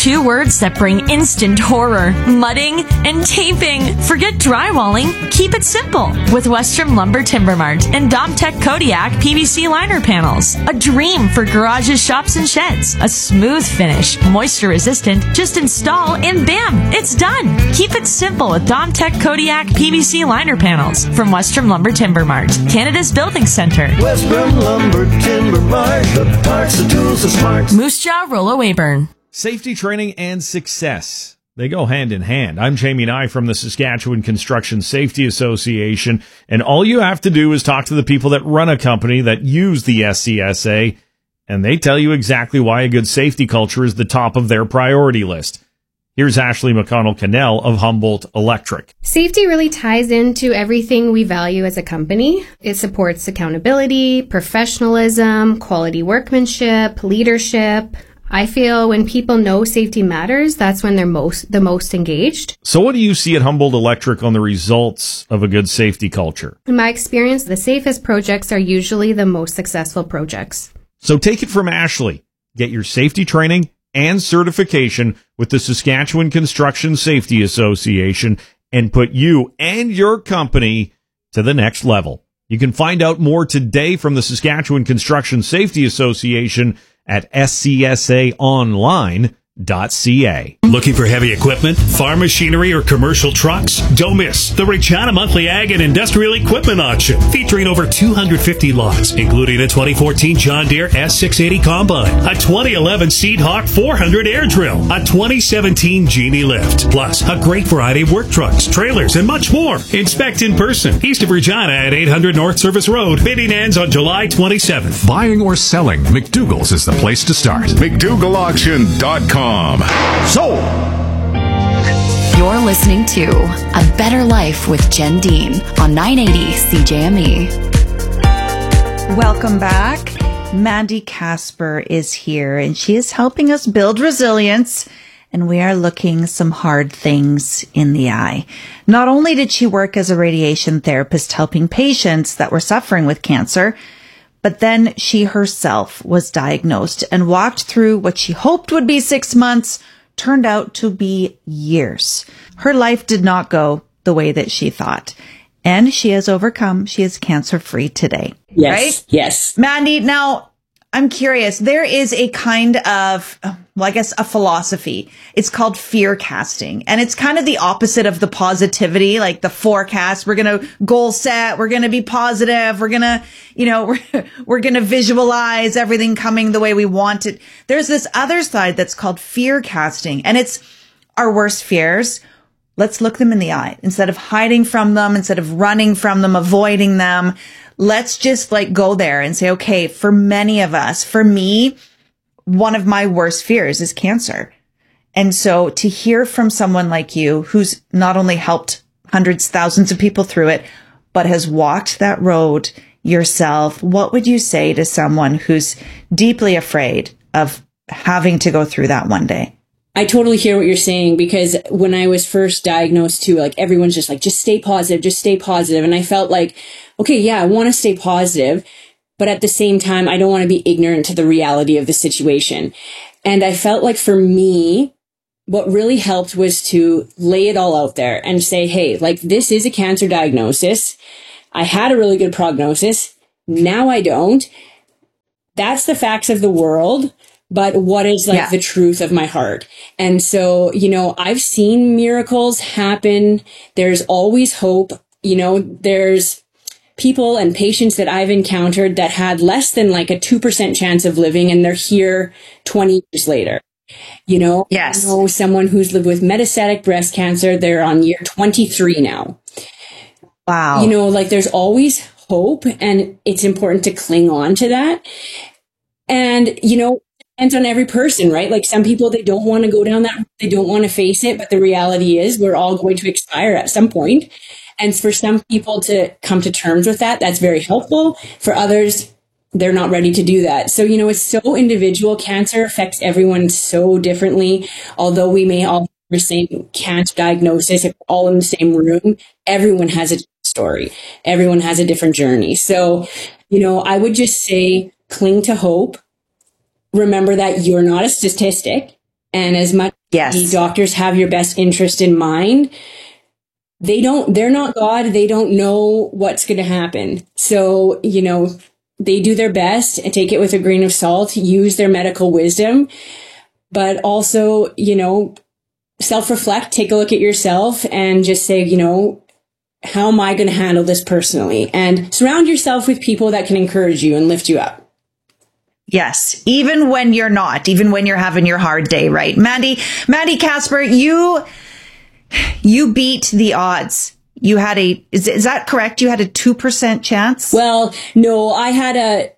two words that bring instant horror: mudding and taping. Forget drywalling. Keep it simple with Western Lumber Timber Mart and Domtech Kodiak PVC liner panels. A dream for garages, shops, and sheds. A smooth finish, moisture resistant. Just install and bam, it's done. Keep it simple with Domtech Kodiak PVC liner panels from Western Lumber Timber Mart, Canada's building center. Western Lumber Timber Mart, the parts, the tools, the smarts. Moose Jaw, Rollo Weyburn. Safety training and success. They go hand in hand. I'm Jamie Nye from the Saskatchewan Construction Safety Association, and all you have to do is talk to the people that run a company that use the SCSA, and they tell you exactly why a good safety culture is the top of their priority list. Here's Ashley McConnell-Cannell of Humboldt Electric. Safety really ties into everything we value as a company. It supports accountability, professionalism, quality workmanship, leadership. I feel when people know safety matters, that's when they're the most engaged. So what do you see at Humboldt Electric on the results of a good safety culture? In my experience, the safest projects are usually the most successful projects. So take it from Ashley. Get your safety training and certification with the Saskatchewan Construction Safety Association and put you and your company to the next level. You can find out more today from the Saskatchewan Construction Safety Association at scsaonline.ca. Looking for heavy equipment, farm machinery, or commercial trucks? Don't miss the Regina Monthly Ag and Industrial Equipment Auction, featuring over 250 lots, including a 2014 John Deere S680 Combine, a 2011 Seed Hawk 400 air drill, a 2017 Genie Lift, plus a great variety of work trucks, trailers, and much more. Inspect in person, east of Regina at 800 North Service Road. Bidding ends on July 27th. Buying or selling, McDougall's is the place to start. McDougallAuction.com. Sold! You're listening to A Better Life with Jen Dean on 980 CJME. Welcome back. Mandy Casper is here, and she is helping us build resilience, and we are looking some hard things in the eye. Not only did she work as a radiation therapist helping patients that were suffering with cancer, but then she herself was diagnosed and walked through what she hoped would be 6 months, turned out to be years. Her life did not go the way that she thought. And she has overcome. She is cancer-free today. Yes. Right? Yes. Mandy, now, I'm curious. There is a kind of, well, I guess a philosophy. It's called fear casting. And it's kind of the opposite of the positivity, like the forecast. We're going to goal set. We're going to be positive. We're going to, we're going to visualize everything coming the way we want it. There's this other side that's called fear casting, and it's our worst fears. Let's look them in the eye instead of hiding from them, instead of running from them, avoiding them. Let's just go there and say, okay, for many of us, for me, one of my worst fears is cancer. And so to hear from someone like you, who's not only helped hundreds, thousands of people through it, but has walked that road yourself, what would you say to someone who's deeply afraid of having to go through that one day? I totally hear what you're saying, because when I was first diagnosed too, everyone's just just stay positive, just stay positive. And I felt okay, yeah, I want to stay positive, but at the same time, I don't want to be ignorant to the reality of the situation. And I felt for me, what really helped was to lay it all out there and say, hey, this is a cancer diagnosis. I had a really good prognosis. Now I don't. That's the facts of the world. But what is the truth of my heart? And so, I've seen miracles happen. There's always hope. There's people and patients that I've encountered that had less than a 2% chance of living, and they're here 20 years later. Yes. I know someone who's lived with metastatic breast cancer. They're on year 23 now. Wow. There's always hope, and it's important to cling on to that. And, depends on every person, right? Some people, they don't want to go down that road. They don't want to face it. But the reality is we're all going to expire at some point. And for some people to come to terms with that, that's very helpful. For others, they're not ready to do that. So, it's so individual. Cancer affects everyone so differently. Although we may all have the same cancer diagnosis, if we're all in the same room, everyone has a story. Everyone has a different journey. So, I would just say cling to hope. Remember that you're not a statistic. And as much as the doctors have your best interest in mind, they're not God. They don't know what's going to happen. So, they do their best and take it with a grain of salt, use their medical wisdom, but also, self-reflect, take a look at yourself and just say, how am I going to handle this personally? And surround yourself with people that can encourage you and lift you up. Yes. Even when you're not, even when you're having your hard day, right? Mandy Casper, you beat the odds. You had is that correct? You had a 2% chance? Well, no, I had a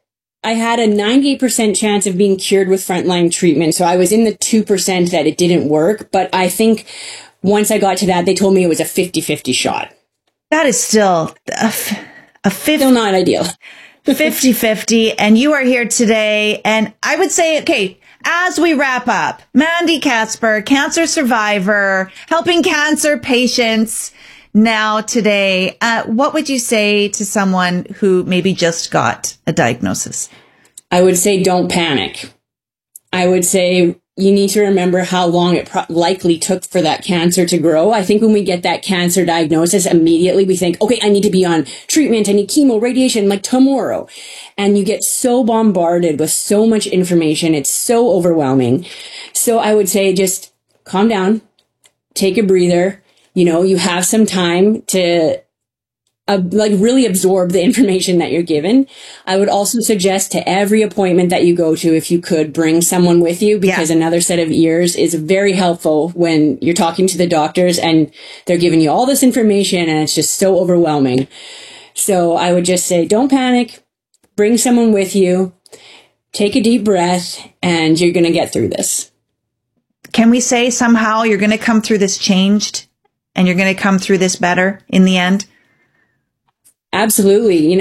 98% chance of being cured with frontline treatment. So I was in the 2% that it didn't work. But I think once I got to that, they told me it was a 50-50 shot. That is still still not ideal. 50-50. And you are here today. And I would say, okay, as we wrap up, Mandy Casper, cancer survivor, helping cancer patients now today. What would you say to someone who maybe just got a diagnosis? I would say don't panic. I would say you need to remember how long it likely took for that cancer to grow. I think when we get that cancer diagnosis, immediately we think, okay, I need to be on treatment. I need chemo, radiation, like tomorrow. And you get so bombarded with so much information. It's so overwhelming. So I would say just calm down, take a breather. You have some time to really absorb the information that you're given. I would also suggest to every appointment that you go to, if you could, bring someone with you, because another set of ears is very helpful when you're talking to the doctors and they're giving you all this information and it's just so overwhelming. So I would just say, don't panic, bring someone with you, take a deep breath, and you're going to get through this. Can we say somehow you're going to come through this changed and you're going to come through this better in the end? Absolutely.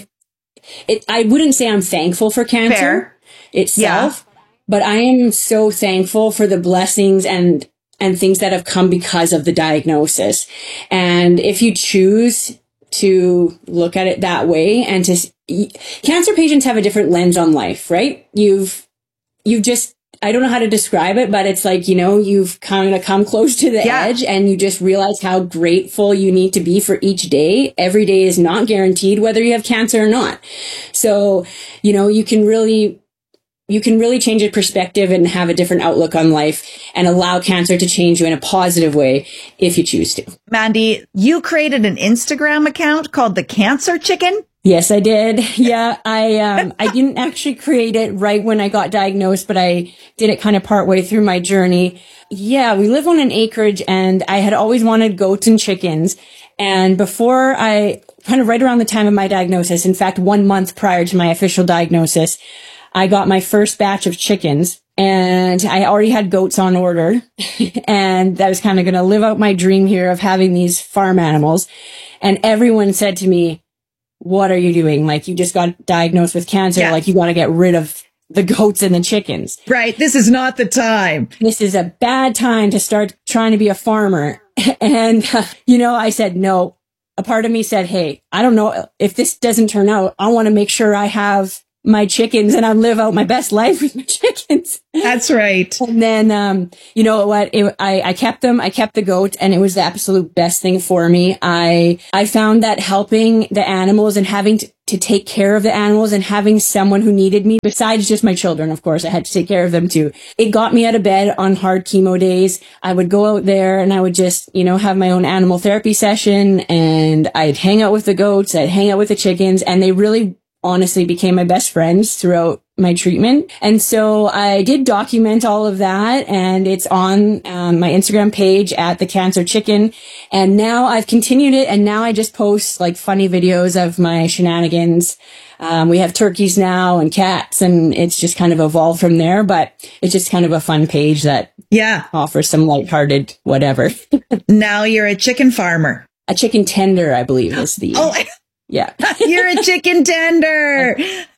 I wouldn't say I'm thankful for cancer itself, but I am so thankful for the blessings and things that have come because of the diagnosis. And if you choose to look at it that way, and cancer patients have a different lens on life, right? You've just, I don't know how to describe it, but it's like, you've kind of come close to the edge and you just realize how grateful you need to be for each day. Every day is not guaranteed whether you have cancer or not. So, you can really change your perspective and have a different outlook on life and allow cancer to change you in a positive way if you choose to. Mandy, you created an Instagram account called The Cancer Chicken? Yes, I did. Yeah, I didn't actually create it right when I got diagnosed, but I did it kind of partway through my journey. Yeah, we live on an acreage and I had always wanted goats and chickens. And before kind of right around the time of my diagnosis, in fact, 1 month prior to my official diagnosis, I got my first batch of chickens and I already had goats on order. And I was kind of going to live out my dream here of having these farm animals. And everyone said to me, what are you doing? Like, you just got diagnosed with cancer. Like, you got to get rid of the goats and the chickens. Right. This is not the time. This is a bad time to start trying to be a farmer. And, I said, no. A part of me said, hey, I don't know if this doesn't turn out. I want to make sure I have my chickens and I live out my best life with my chickens. That's right. And then, you know what? I kept them. I kept the goats and it was the absolute best thing for me. I found that helping the animals and having to take care of the animals and having someone who needed me besides just my children, of course, I had to take care of them too. It got me out of bed on hard chemo days. I would go out there and I would just, have my own animal therapy session and I'd hang out with the goats. I'd hang out with the chickens and they really honestly became my best friends throughout my treatment. And so I did document all of that and it's on my Instagram page at The Cancer Chicken. And now I've continued it and now I just post like funny videos of my shenanigans. We have turkeys now and cats and it's just kind of evolved from there, but it's just kind of a fun page that offers some lighthearted whatever. Now you're a chicken farmer. A chicken tender, I believe is the... Yeah. You're a chicken tender.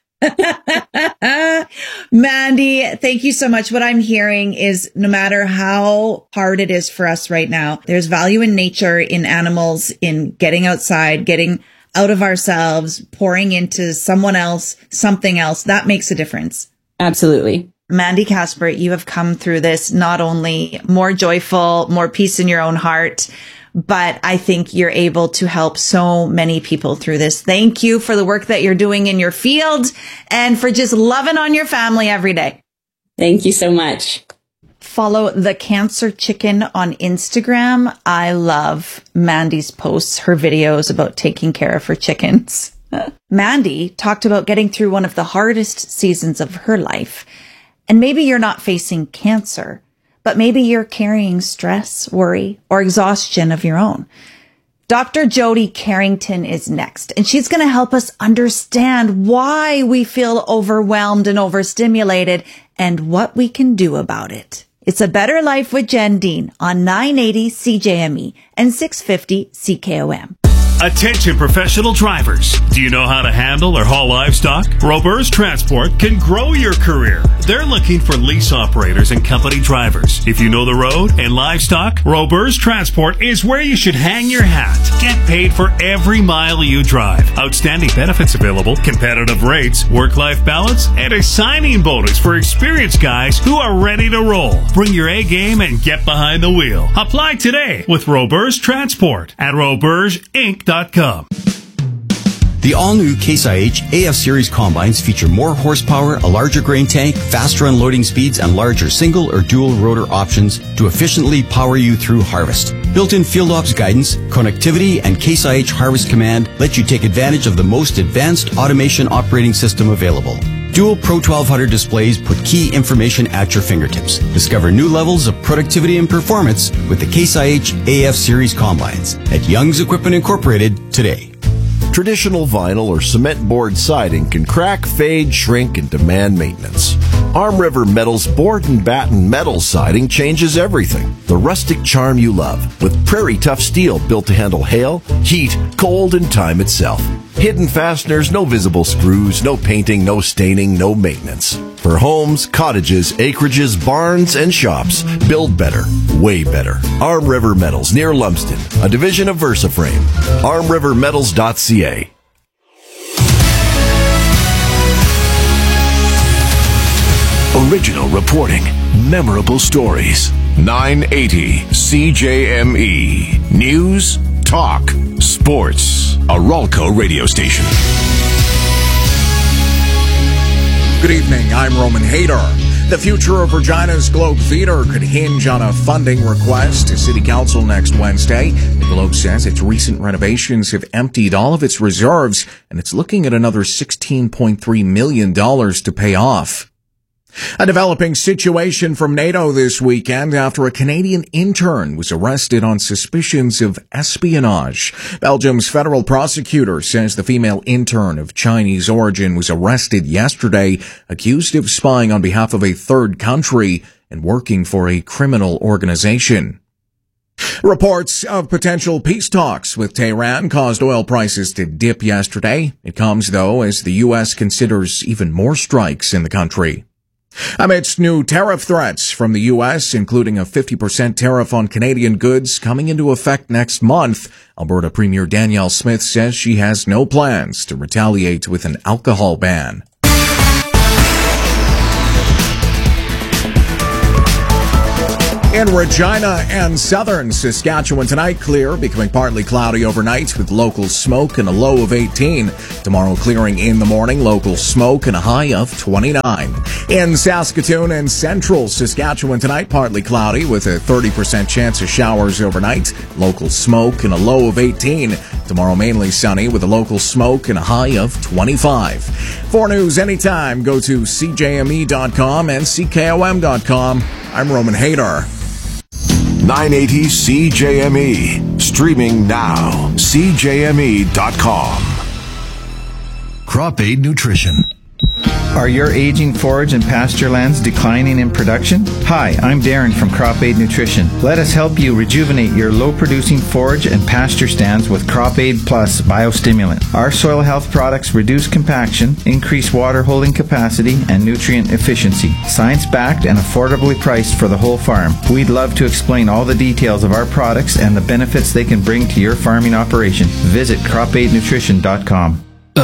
Mandy, thank you so much. What I'm hearing is no matter how hard it is for us right now, there's value in nature, in animals, in getting outside, getting out of ourselves, pouring into someone else, something else. That makes a difference. Absolutely. Mandy Casper, you have come through this not only more joyful, more peace in your own heart, but I think you're able to help so many people through this. Thank you for the work that you're doing in your field and for just loving on your family every day. Thank you so much. Follow The Cancer Chicken on Instagram. I love Mandy's posts, her videos about taking care of her chickens. Mandy talked about getting through one of the hardest seasons of her life. And maybe you're not facing cancer, but maybe you're carrying stress, worry, or exhaustion of your own. Dr. Jody Carrington is next, and she's going to help us understand why we feel overwhelmed and overstimulated and what we can do about it. It's A Better Life with Jen Dean on 980 CJME and 650 CKOM. Attention professional drivers. Do you know how to handle or haul livestock? Roberts Transport can grow your career. They're looking for lease operators and company drivers. If you know the road and livestock, Roberts Transport is where you should hang your hat. Get paid for every mile you drive. Outstanding benefits available, competitive rates, work-life balance, and a signing bonus for experienced guys who are ready to roll. Bring your A game and get behind the wheel. Apply today with Roberts Transport at robertsinc.com. The all-new Case IH AF Series combines feature more horsepower, a larger grain tank, faster unloading speeds, and larger single or dual rotor options to efficiently power you through harvest. Built-in field ops guidance, connectivity, and Case IH Harvest Command let you take advantage of the most advanced automation operating system available. Dual Pro 1200 displays put key information at your fingertips. Discover new levels of productivity and performance with the Case IH AF Series combines at Young's Equipment Incorporated today. Traditional vinyl or cement board siding can crack, fade, shrink, and demand maintenance. Arm River Metal's board and batten metal siding changes everything. The rustic charm you love with Prairie Tough steel built to handle hail, heat, cold, and time itself. Hidden fasteners, no visible screws, no painting, no staining, no maintenance. For homes, cottages, acreages, barns, and shops, build better, way better. Arm River Metals near Lumsden, a division of VersaFrame. ArmRiverMetals.ca. Original reporting, memorable stories. 980 CJME. News, talk, sports. A Ralco radio station. Good evening, I'm Roman Hader. The future of Regina's Globe Theater could hinge on a funding request to City Council next Wednesday. The Globe says its recent renovations have emptied all of its reserves, and it's looking at another $16.3 million to pay off. A developing situation from NATO this weekend after a Canadian intern was arrested on suspicions of espionage. Belgium's federal prosecutor says the female intern of Chinese origin was arrested yesterday, accused of spying on behalf of a third country and working for a criminal organization. Reports of potential peace talks with Tehran caused oil prices to dip yesterday. It comes, though, as the U.S. considers even more strikes in the country. Amidst new tariff threats from the U.S., including a 50% tariff on Canadian goods coming into effect next month, Alberta Premier Danielle Smith says she has no plans to retaliate with an alcohol ban. In Regina and southern Saskatchewan tonight, clear, becoming partly cloudy overnight with local smoke and a low of 18. Tomorrow, clearing in the morning, local smoke and a high of 29. In Saskatoon and central Saskatchewan tonight, partly cloudy with a 30% chance of showers overnight. Local smoke and a low of 18. Tomorrow, mainly sunny with a local smoke and a high of 25. For news anytime, go to CJME.com and CKOM.com. I'm Roman Hader. 980 CJME. Streaming now. CJME.com. Crop Aid Nutrition. Are your aging forage and pasture lands declining in production? Hi, I'm Darren from Crop Aid Nutrition. Let us help you rejuvenate your low-producing forage and pasture stands with Crop Aid Plus biostimulant. Our soil health products reduce compaction, increase water holding capacity, and nutrient efficiency. Science-backed and affordably priced for the whole farm. We'd love to explain all the details of our products and the benefits they can bring to your farming operation. Visit cropaidnutrition.com. Ugh,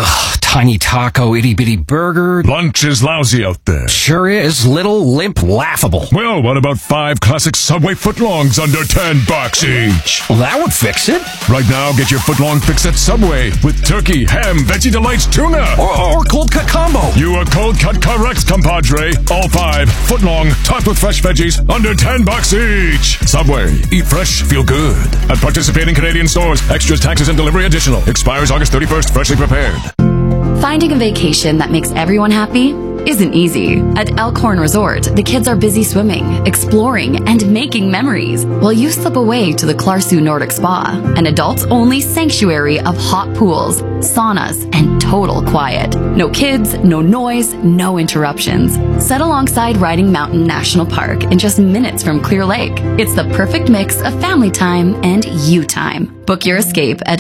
tiny taco, itty-bitty burger. Lunch is lousy out there. Sure is. Little, limp, laughable. Well, what about 5 classic Subway footlongs under $10 each? Well, that would fix it. Right now, get your footlong fix at Subway with turkey, ham, Veggie Delights, tuna. Or cold cut combo. You are cold cut correct, compadre. All 5 footlong, topped with fresh veggies, under $10 each. Subway. Eat fresh, feel good. At participating Canadian stores. Extras, taxes, and delivery additional. Expires August 31st. Freshly prepared. Finding a vacation that makes everyone happy isn't easy. At Elkhorn Resort, the kids are busy swimming, exploring, and making memories, while you slip away to the Clarsu Nordic Spa, an adults-only sanctuary of hot pools, saunas, and total quiet. No kids, no noise, no interruptions. Set alongside Riding Mountain National Park in just minutes from Clear Lake. It's the perfect mix of family time and you time. Book your escape at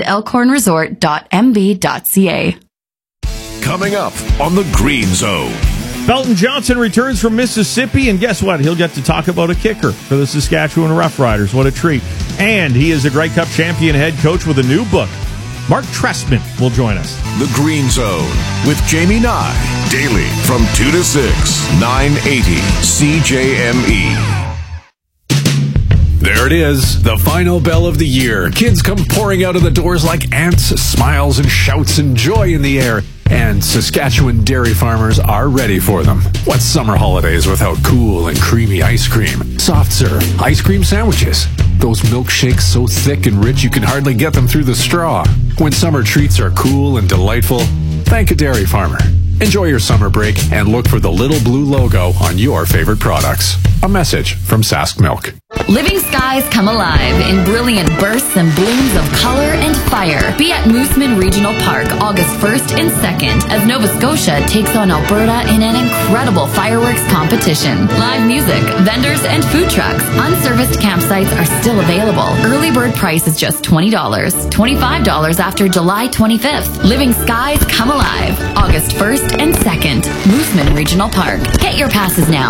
elkhornresort.mb.ca. Coming up on the Green Zone. Belton Johnson returns from Mississippi, and guess what? He'll get to talk about a kicker for the Saskatchewan Roughriders. What a treat. And he is a Grey Cup champion head coach with a new book. Mark Trestman will join us. The Green Zone with Jamie Nye. Daily from 2 to 6, 980 CJME. There it is, the final bell of the year. Kids come pouring out of the doors like ants, smiles and shouts and joy in the air. And Saskatchewan dairy farmers are ready for them. What's summer holidays without cool and creamy ice cream, soft serve, ice cream sandwiches? Those milkshakes so thick and rich you can hardly get them through the straw. When summer treats are cool and delightful, thank a dairy farmer. Enjoy your summer break and look for the little blue logo on your favorite products. A message from Sask Milk. Living skies come alive in brilliant bursts and blooms of color and fire. Be at Mooseman Regional Park August 1st and 2nd as Nova Scotia takes on Alberta in an incredible fireworks competition. Live music, vendors, and food trucks. Unserviced campsites are still available. Early bird price is just $20. $25 after July 25th. Living skies come alive August 1st and 2nd. Mooseman Regional Park. Get your passes now.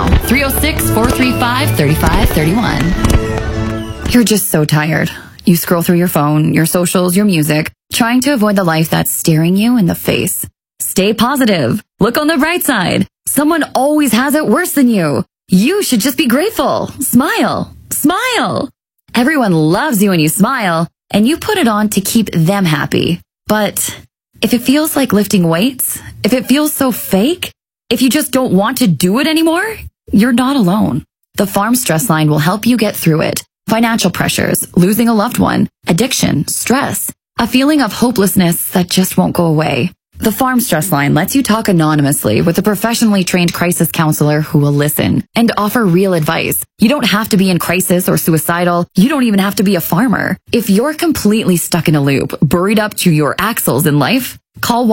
306-435-3531. You're just so tired. You scroll through your phone, your socials, your music, trying to avoid the life that's staring you in the face. Stay positive. Look on the bright side. Someone always has it worse than you. You should just be grateful. Smile. Smile. Everyone loves you when you smile, and you put it on to keep them happy. But if it feels like lifting weights, if it feels so fake, if you just don't want to do it anymore, you're not alone. The Farm Stress Line will help you get through it. Financial pressures, losing a loved one, addiction, stress, a feeling of hopelessness that just won't go away. The Farm Stress Line lets you talk anonymously with a professionally trained crisis counselor who will listen and offer real advice. You don't have to be in crisis or suicidal. You don't even have to be a farmer. If you're completely stuck in a loop, buried up to your axles in life, call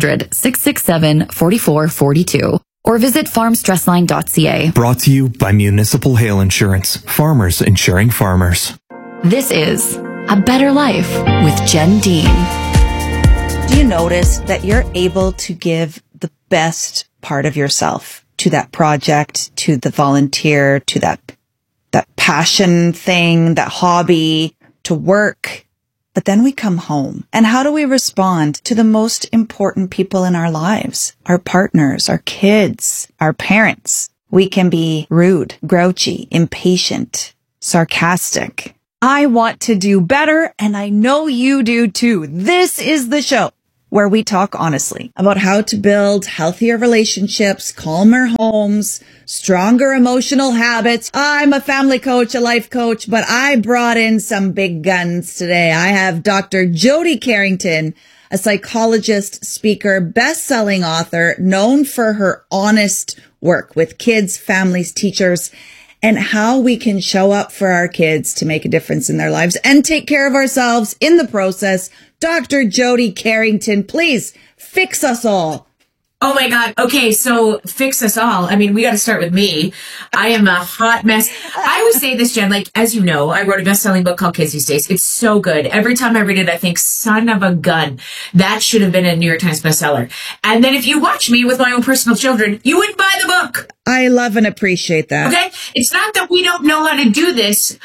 1-800-667-4442 or visit farmstressline.ca. Brought to you by Municipal Hail Insurance. Farmers insuring farmers. This is A Better Life with Jen Dean. Do you notice that you're able to give the best part of yourself to that project, to the volunteer, to that passion thing, that hobby, to work? But then we come home. And how do we respond to the most important people in our lives? Our partners, our kids, our parents. We can be rude, grouchy, impatient, sarcastic. I want to do better, and I know you do too. This is the show where we talk honestly about how to build healthier relationships, calmer homes, stronger emotional habits. I'm a family coach, a life coach, but I brought in some big guns today. I have Dr. Jody Carrington, a psychologist, speaker, best-selling author, known for her honest work with kids, families, teachers, and how we can show up for our kids to make a difference in their lives and take care of ourselves in the process. Dr. Jody Carrington, please fix us all. Oh my God. Okay. So fix us all. I mean, we got to start with me. I am a hot mess. I always say this, Jen, like, as you know, I wrote a best-selling book called Kids These Days. It's so good. Every time I read it, I think, son of a gun, that should have been a New York Times bestseller. And then if you watch me with my own personal children, you wouldn't buy the book. I love and appreciate that. Okay. It's not that we don't know how to do this.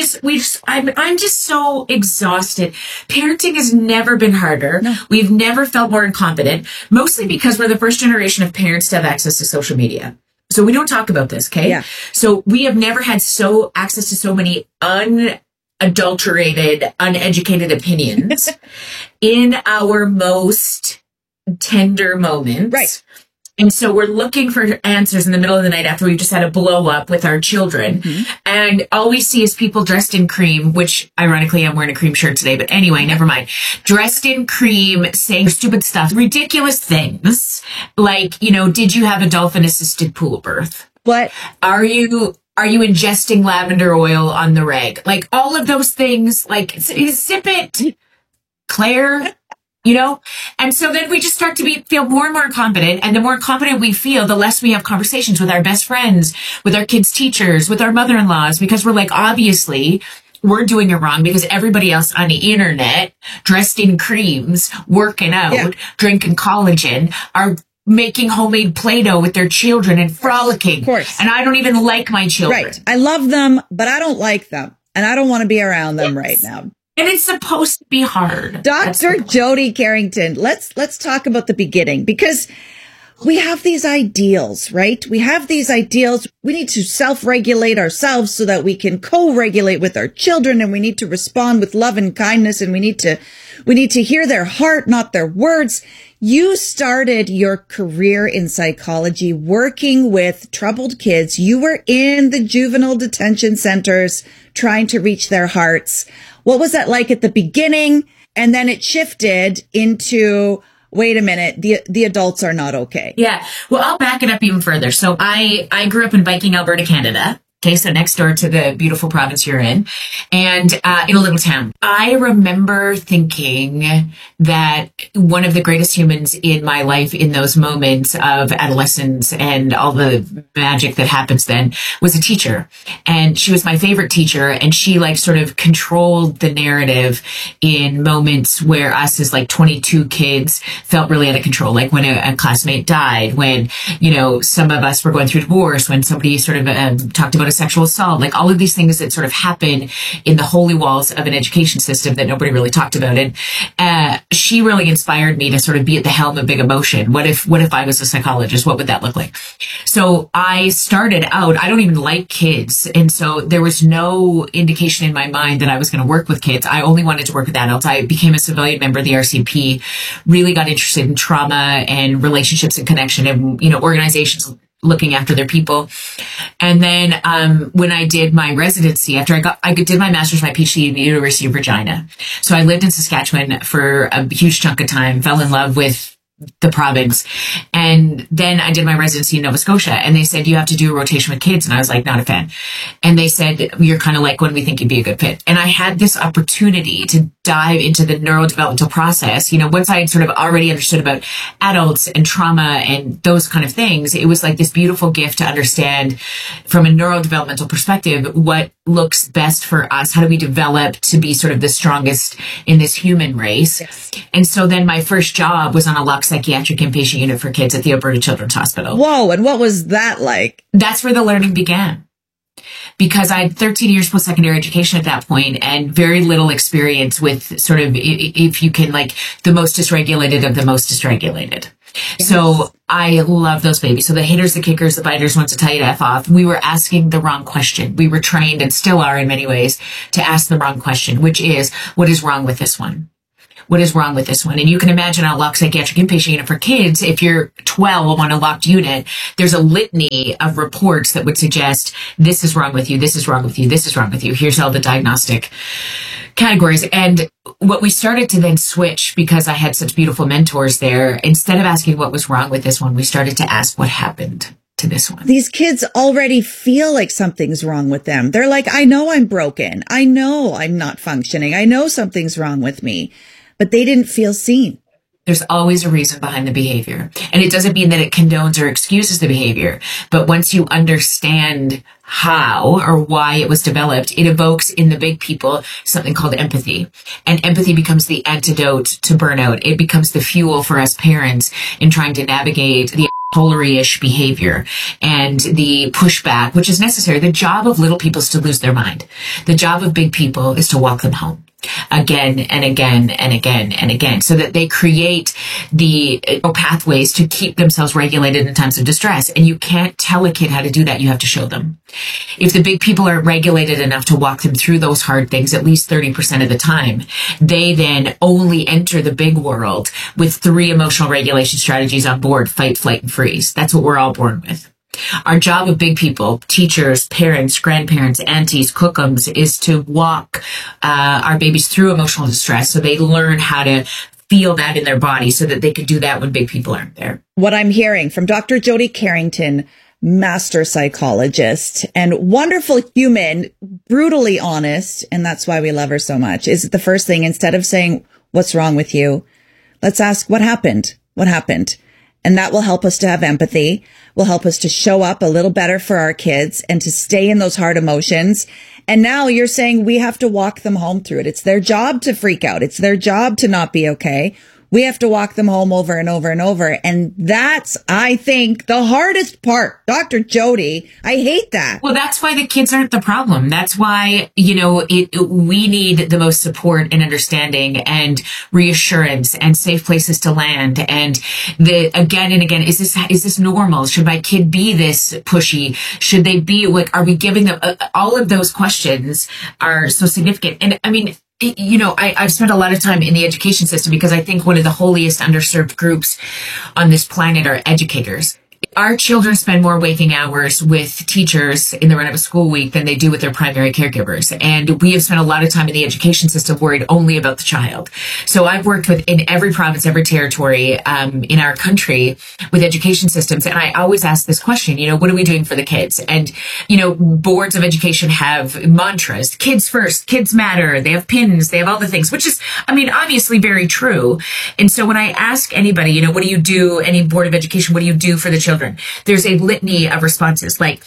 I'm just so exhausted. Parenting has never been harder. No. We've never felt more incompetent, mostly because we're the first generation of parents to have access to social media. So we don't talk about this. Okay. Yeah. So we have never had access to so many unadulterated, uneducated opinions in our most tender moments. Right. And so we're looking for answers in the middle of the night after we've just had a blow up with our children. Mm-hmm. And all we see is people dressed in cream, which ironically I'm wearing a cream shirt today, but anyway, never mind. Dressed in cream, saying stupid stuff, ridiculous things. Like, did you have a dolphin assisted pool birth? What? Are you ingesting lavender oil on the reg? Like all of those things, like sip it, Claire. And so then we just start to feel more and more confident. And the more confident we feel, the less we have conversations with our best friends, with our kids' teachers, with our mother-in-laws, because we're like, obviously, we're doing it wrong because everybody else on the internet, dressed in creams, working out, drinking collagen, are making homemade Play-Doh with their children and frolicking. Of course. And I don't even like my children. Right. I love them, but I don't like them. And I don't want to be around them right now. And it's supposed to be hard. Dr. Jody Carrington, let's talk about the beginning, because we have these ideals, right? We have these ideals. We need to self-regulate ourselves so that we can co-regulate with our children, and we need to respond with love and kindness, and we need to hear their heart, not their words. You started your career in psychology working with troubled kids. You were in the juvenile detention centers trying to reach their hearts. What was that like at the beginning? And then it shifted into, wait a minute, the adults are not okay. Yeah. Well, I'll back it up even further. So I grew up in Viking, Alberta, Canada. Okay, so next door to the beautiful province you're in, and in a little town. I remember thinking that one of the greatest humans in my life in those moments of adolescence and all the magic that happens then was a teacher. And she was my favorite teacher, and she sort of controlled the narrative in moments where us as 22 kids felt really out of control. Like when a classmate died, when, some of us were going through divorce, when somebody sort of talked about a sexual assault, like all of these things that sort of happen in the holy walls of an education system that nobody really talked about. And she really inspired me to sort of be at the helm of big emotion. What if I was a psychologist? What would that look like? So I started out, I don't even like kids. And so there was no indication in my mind that I was going to work with kids. I only wanted to work with adults. I became a civilian member of the RCMP, really got interested in trauma and relationships and connection and, organizations looking after their people. And then when I did my residency, after I did my master's, my PhD at the University of Regina. So I lived in Saskatchewan for a huge chunk of time, fell in love with the province. And then I did my residency in Nova Scotia, and they said, you have to do a rotation with kids. And I was like, not a fan. And they said, you're kind of like when we think you'd be a good fit. And I had this opportunity to dive into the neurodevelopmental process. Once I had sort of already understood about adults and trauma and those kind of things, it was like this beautiful gift to understand from a neurodevelopmental perspective, what looks best for us. How do we develop to be sort of the strongest in this human race? Yes. And so then my first job was on a Lux psychiatric inpatient unit for kids at the Alberta Children's Hospital. Whoa. And what was that like? That's where the learning began. Because I had 13 years post-secondary education at that point and very little experience with sort of, if you can, the most dysregulated of the most dysregulated. Yes. So I love those babies. So the haters, the kickers, the biters, ones to tell you to F off. We were asking the wrong question. We were trained, and still are in many ways, to ask the wrong question, which is, what is wrong with this one? What is wrong with this one? And you can imagine a locked psychiatric inpatient unit for kids. If you're 12 on a locked unit, there's a litany of reports that would suggest this is wrong with you, this is wrong with you, this is wrong with you. Here's all the diagnostic categories. And what we started to then switch, because I had such beautiful mentors there, instead of asking what was wrong with this one, we started to ask what happened to this one. These kids already feel like something's wrong with them. They're like, I know I'm broken. I know I'm not functioning. I know something's wrong with me. But they didn't feel seen. There's always a reason behind the behavior. And it doesn't mean that it condones or excuses the behavior. But once you understand how or why it was developed, it evokes in the big people something called empathy. And empathy becomes the antidote to burnout. It becomes the fuel for us parents in trying to navigate the Polary-ish behavior and the pushback, which is necessary. The job of little people is to lose their mind. The job of big people is to walk them home again and again and again and again, so that they create the pathways to keep themselves regulated in times of distress. And you can't tell a kid how to do that. You have to show them. If the big people are regulated enough to walk them through those hard things at least 30% of the time, they then only enter the big world with 3 emotional regulation strategies on board: fight, flight, and freeze. That's what we're all born with. Our job of big people, teachers, parents, grandparents, aunties, cookums, is to walk our babies through emotional distress so they learn how to feel that in their body so that they can do that when big people aren't there. What I'm hearing from Dr. Jody Carrington, master psychologist and wonderful human, brutally honest, and that's why we love her so much, is the first thing, instead of saying, what's wrong with you? Let's ask, what happened? What happened? And that will help us to have empathy, will help us to show up a little better for our kids and to stay in those hard emotions. And now you're saying we have to walk them home through it. It's their job to freak out. It's their job to not be okay. We have to walk them home over and over and over. And that's, I think, the hardest part. Dr. Jody, I hate that. Well, that's why the kids aren't the problem. That's why, we need the most support and understanding and reassurance and safe places to land. And again and again, is this normal? Should my kid be this pushy? Should they be like, are we giving them all of those questions are so significant. And I mean, I've spent a lot of time in the education system because I think one of the holiest underserved groups on this planet are educators. Our children spend more waking hours with teachers in the run of a school week than they do with their primary caregivers. And we have spent a lot of time in the education system worried only about the child. So I've worked in every province, every territory in our country with education systems. And I always ask this question, what are we doing for the kids? And, boards of education have mantras, kids first, kids matter. They have pins, they have all the things, which is, obviously very true. And so when I ask anybody, what do you do, any board of education, what do you do for the children? There's a litany of responses like,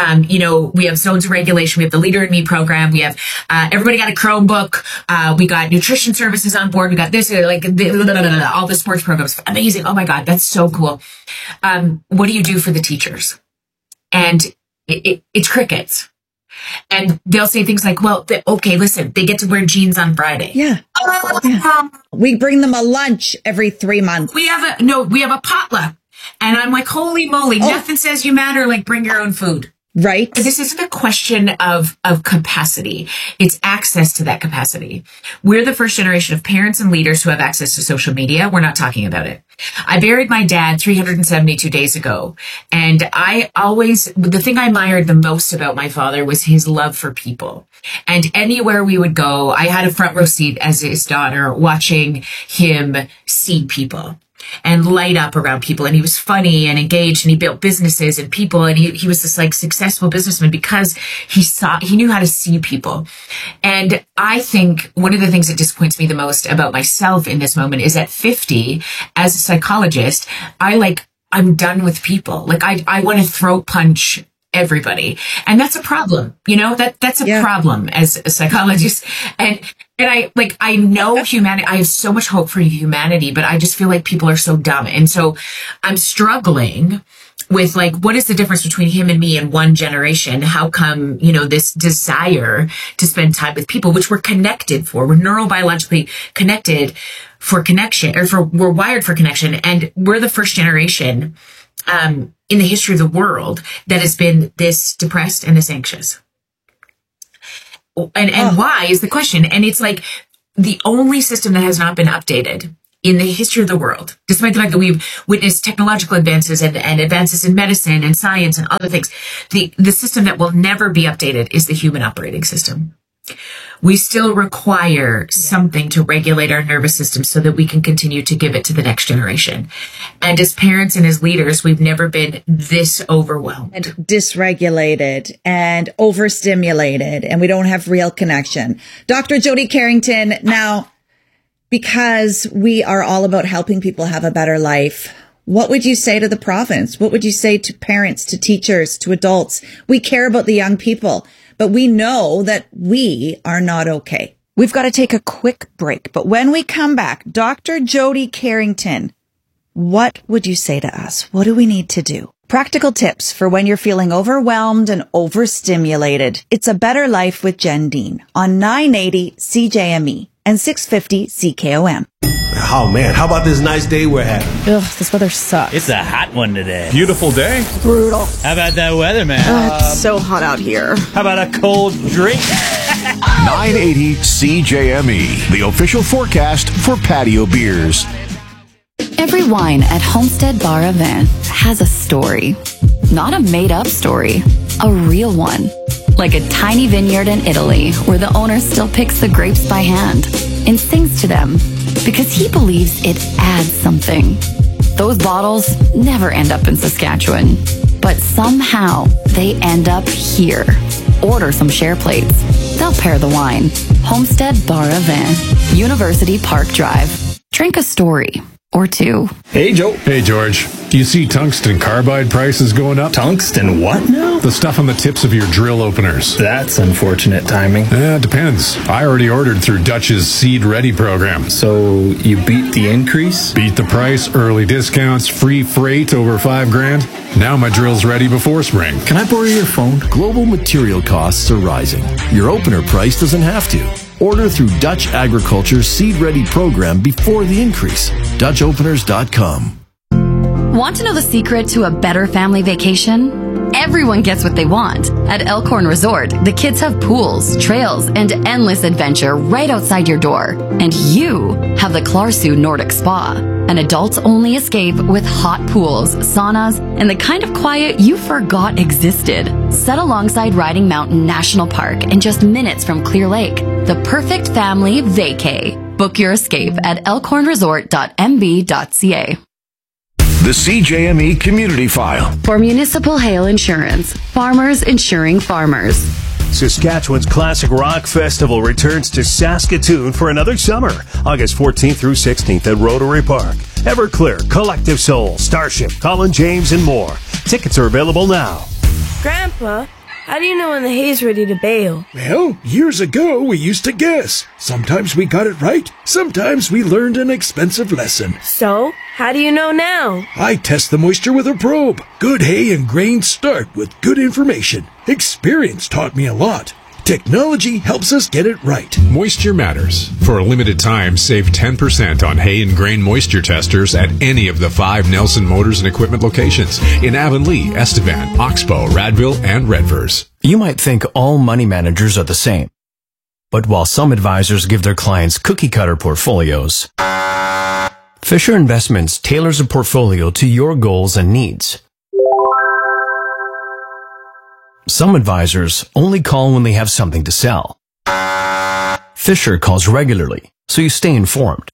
we have zones of regulation. We have the Leader in Me program. We have, everybody got a Chromebook. We got nutrition services on board. We got this, all the sports programs. Amazing. Oh my God. That's so cool. What do you do for the teachers? And it's crickets. And they'll say things like, well, okay, listen, they get to wear jeans on Friday. Yeah. We bring them a lunch every 3 months. We have a potluck. And I'm like, holy moly, nothing says you matter like bring your own food. Right. This isn't a question of capacity. It's access to that capacity. We're the first generation of parents and leaders who have access to social media. We're not talking about it. I buried my dad 372 days ago. And the thing I admired the most about my father was his love for people. And anywhere we would go, I had a front row seat as his daughter watching him see people and light up around people. And he was funny and engaged and he built businesses and people. And he was this like successful businessman because he knew how to see people. And I think one of the things that disappoints me the most about myself in this moment is at 50, as a psychologist, I'm done with people. Like I want to throat punch everybody. And that's a problem, that's a problem as a psychologist. And I know humanity, I have so much hope for humanity, but I just feel like people are so dumb. And so I'm struggling with what is the difference between him and me in one generation? How come, this desire to spend time with people, which we're connected for, we're neurobiologically connected for connection, we're wired for connection. And we're the first generation, in the history of the world that has been this depressed and this anxious. And why is the question. And it's like the only system that has not been updated in the history of the world, despite the fact that we've witnessed technological advances and advances in medicine and science and other things, the system that will never be updated is the human operating system. We still require something to regulate our nervous system so that we can continue to give it to the next generation. And as parents and as leaders, we've never been this overwhelmed. And dysregulated and overstimulated, and we don't have real connection. Dr. Jody Carrington, now, because we are all about helping people have a better life, what would you say to the province? What would you say to parents, to teachers, to adults? We care about the young people, but we know that we are not okay. We've got to take a quick break, but when we come back, Dr. Jody Carrington, what would you say to us? What do we need to do? Practical tips for when you're feeling overwhelmed and overstimulated. It's a Better Life with Jen Dean on 980 CJME and 650 CKOM. Oh man, how about this nice day we're having? Ugh, this weather sucks. It's a hot one today. Beautiful day. Brutal. How about that weather, man? It's so hot out here. How about a cold drink? 980 CJME, the official forecast for patio beers. Every wine at Homestead Bar Avant has a story. Not a made-up story, a real one. Like a tiny vineyard in Italy where the owner still picks the grapes by hand and sings to them because he believes it adds something. Those bottles never end up in Saskatchewan, but somehow they end up here. Order some share plates. They'll pair the wine. Homestead Bar Avant, University Park Drive. Drink a story or two. Hey, Joe. Hey, George. Do you see tungsten carbide prices going up? Tungsten what now? The stuff on the tips of your drill openers. That's unfortunate timing. It depends. I already ordered through Dutch's Seed Ready program. So you beat the increase? Beat the price, early discounts, free freight over $5,000. Now my drill's ready before spring. Can I borrow your phone? Global material costs are rising. Your opener price doesn't have to. Order through Dutch Agriculture's Seed Ready program before the increase. DutchOpeners.com. Want to know the secret to a better family vacation? Everyone gets what they want. At Elkhorn Resort, the kids have pools, trails, and endless adventure right outside your door. And you have the Klarsu Nordic Spa, an adults-only escape with hot pools, saunas, and the kind of quiet you forgot existed. Set alongside Riding Mountain National Park and just minutes from Clear Lake. The perfect family vacay. Book your escape at elkhornresort.mb.ca. The CJME Community File. For Municipal Hail Insurance, farmers insuring farmers. Saskatchewan's Classic Rock Festival returns to Saskatoon for another summer, August 14th through 16th at Rotary Park. Everclear, Collective Soul, Starship, Colin James, and more. Tickets are available now. Grandpa, how do you know when the hay's ready to bale? Well, years ago we used to guess. Sometimes we got it right, sometimes we learned an expensive lesson. So, how do you know now? I test the moisture with a probe. Good hay and grain start with good information. Experience taught me a lot. Technology helps us get it right. Moisture matters. For a limited time, save 10% on hay and grain moisture testers at any of the 5 Nelson Motors and Equipment locations in Avonlea, Estevan, Oxbow, Radville, and Redvers. You might think all money managers are the same. But while some advisors give their clients cookie-cutter portfolios, Fisher Investments tailors a portfolio to your goals and needs. Some advisors only call when they have something to sell. Fisher calls regularly, so you stay informed.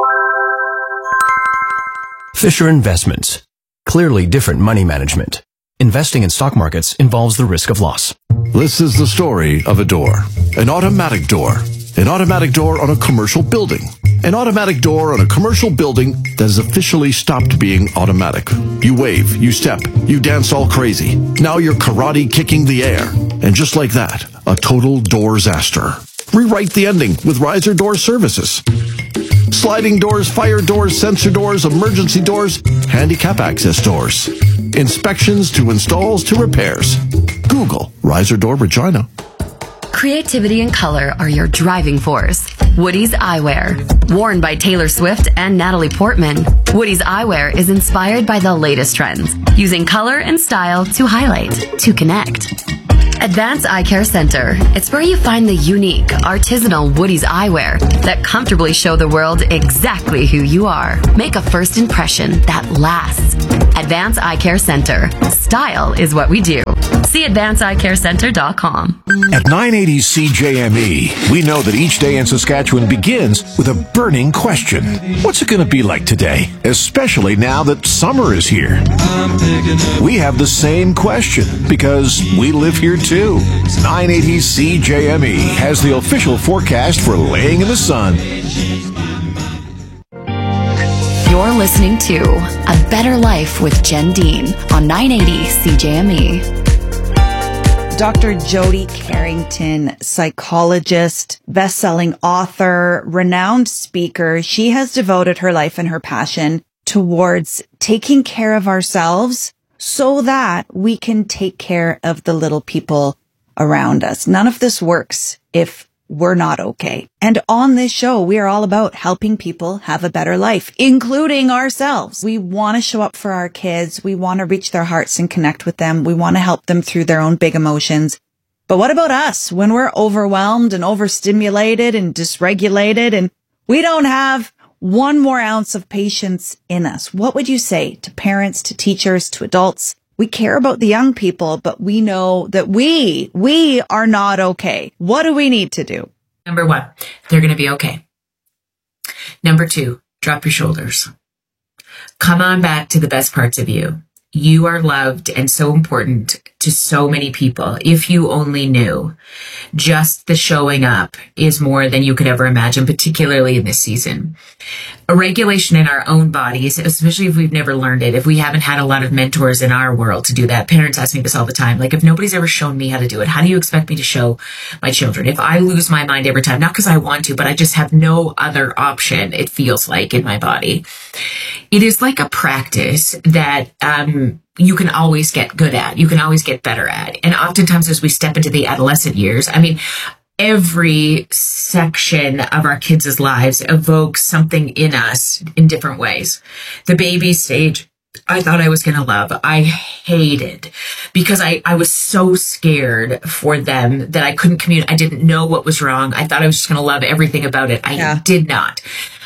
Fisher Investments. Clearly different money management. Investing in stock markets involves the risk of loss. This is the story of a door. An automatic door. An automatic door on a commercial building. An automatic door on a commercial building that has officially stopped being automatic. You wave, you step, you dance all crazy. Now you're karate kicking the air. And just like that, a total door-zaster. Rewrite the ending with Riser Door Services. Sliding doors, fire doors, sensor doors, emergency doors, handicap access doors. Inspections to installs to repairs. Google Riser Door Regina. Creativity and color are your driving force. Woody's Eyewear. Worn by Taylor Swift and Natalie Portman, Woody's Eyewear is inspired by the latest trends, using color and style to highlight, to connect. Advanced Eye Care Center. It's where you find the unique, artisanal Woody's Eyewear that comfortably show the world exactly who you are. Make a first impression that lasts. Advanced Eye Care Center. Style is what we do. See AdvancedEyeCareCenter.com. At 980 CJME, we know that each day in Saskatchewan begins with a burning question. What's it going to be like today? Especially now that summer is here. We have the same question because we live here too. 980 CJME has the official forecast for laying in the sun. You're listening to A Better Life with Jen Dean on 980 CJME. Dr. Jody Carrington, psychologist, best-selling author, renowned speaker. She has devoted her life and her passion towards taking care of ourselves so that we can take care of the little people around us. None of this works if we're not okay. And on this show, we are all about helping people have a better life, including ourselves. We want to show up for our kids. We want to reach their hearts and connect with them. We want to help them through their own big emotions. But what about us when we're overwhelmed and overstimulated and dysregulated and we don't have one more ounce of patience in us? What would you say to parents, to teachers, to adults? We care about the young people, but we know that we are not okay. What do we need to do? Number one, they're going to be okay. Number two, drop your shoulders. Come on back to the best parts of you. You are loved and so important to so many people. If you only knew, just the showing up is more than you could ever imagine, particularly in this season. A regulation in our own bodies, especially if we've never learned it, if we haven't had a lot of mentors in our world to do that. Parents ask me this all the time. Like, if nobody's ever shown me how to do it, how do you expect me to show my children? If I lose my mind every time, not because I want to, but I just have no other option, it feels like, in my body. It is like a practice that you can always get good at. You can always get better at. And oftentimes as we step into the adolescent years, I mean, every section of our kids' lives evokes something in us in different ways. The baby stage, I thought I was going to love. I hated because I was so scared for them that I couldn't communicate. I didn't know what was wrong. I thought I was just going to love everything about it. I did not.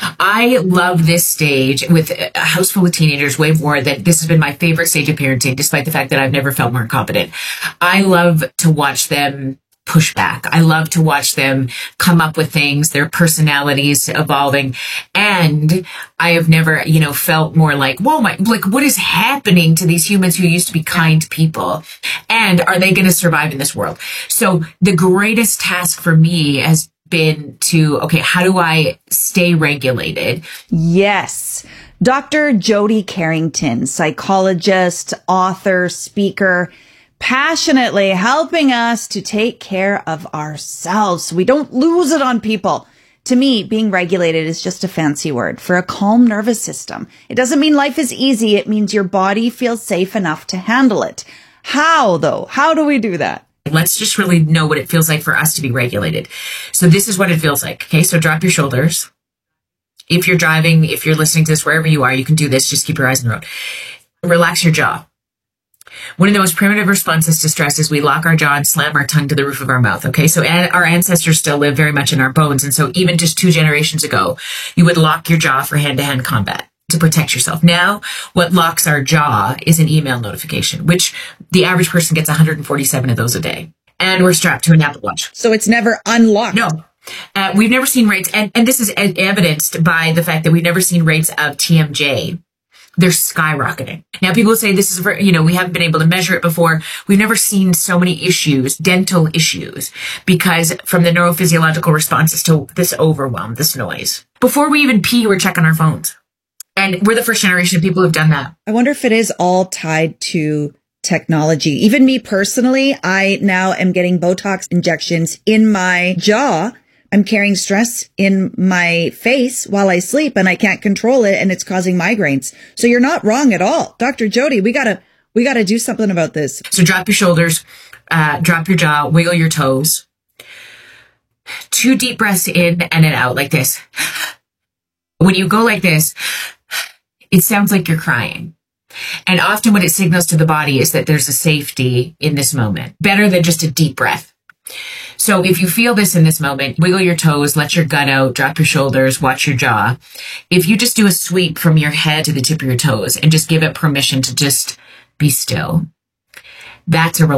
I love this stage with a house full of teenagers way more than this has been my favorite stage of parenting, despite the fact that I've never felt more incompetent. I love to watch them push back. I love to watch them come up with things, their personalities evolving. And I have never, felt more like, whoa, what is happening to these humans who used to be kind people? And are they going to survive in this world? So the greatest task for me has been to, how do I stay regulated? Yes. Dr. Jody Carrington, psychologist, author, speaker, passionately helping us to take care of ourselves so we don't lose it on people. To me, being regulated is just a fancy word for a calm nervous system. It doesn't mean life is easy. It means your body feels safe enough to handle it. How, though? How do we do that? Let's just really know what it feels like for us to be regulated. So this is what it feels like. Okay, so drop your shoulders. If you're driving, if you're listening to this, wherever you are, you can do this. Just keep your eyes on the road. Relax your jaw. One of the most primitive responses to stress is we lock our jaw and slam our tongue to the roof of our mouth. Okay, so our ancestors still live very much in our bones. And so even just 2 generations ago, you would lock your jaw for hand-to-hand combat to protect yourself. Now, what locks our jaw is an email notification, which the average person gets 147 of those a day. And we're strapped to an Apple Watch. So it's never unlocked. No. We've never seen rates, and this is evidenced by the fact that we've never seen rates of TMJ. They're skyrocketing. Now, people say this is, we haven't been able to measure it before. We've never seen so many issues, dental issues, because from the neurophysiological responses to this overwhelm, this noise. Before we even pee, we're checking our phones. And we're the first generation of people who've done that. I wonder if it is all tied to technology. Even me personally, I now am getting Botox injections in my jaw. I'm carrying stress in my face while I sleep and I can't control it and it's causing migraines. So you're not wrong at all. Dr. Jody, we gotta do something about this. So drop your shoulders, drop your jaw, wiggle your toes. 2 deep breaths in and then out like this. When you go like this, it sounds like you're crying. And often what it signals to the body is that there's a safety in this moment, better than just a deep breath. So if you feel this in this moment, wiggle your toes, let your gut out, drop your shoulders, watch your jaw. If you just do a sweep from your head to the tip of your toes and just give it permission to just be still, that's a